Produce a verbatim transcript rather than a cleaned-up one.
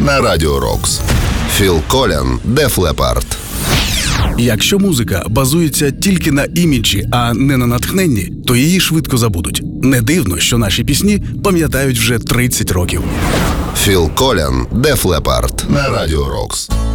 на Радіо Рокс. Філ Колін, Def Leppard. Якщо музика базується тільки на іміджі, а не на натхненні, то її швидко забудуть. Не дивно, що наші пісні пам'ятають вже тридцять років. Філ Колін, Def Leppard на Радіо Рокс.